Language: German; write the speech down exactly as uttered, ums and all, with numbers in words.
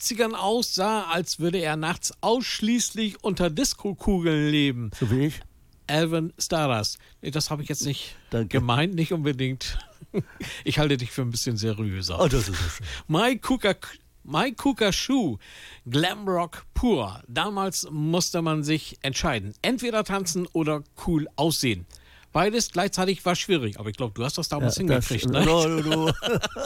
siebzigern aussah, als würde er nachts ausschließlich unter Diskokugeln leben. So wie ich. Alvin Stardust. Nee, das habe ich jetzt nicht Danke. gemeint, nicht unbedingt. Ich halte dich für ein bisschen seriöser. Oh, das ist so schön. My Cooker, My Cooker Shoe, Glamrock pur. Damals musste man sich entscheiden. Entweder tanzen oder cool aussehen. Beides gleichzeitig war schwierig. Aber ich glaube, du hast das damals Ja, das, hingekriegt, ne? no, no, no.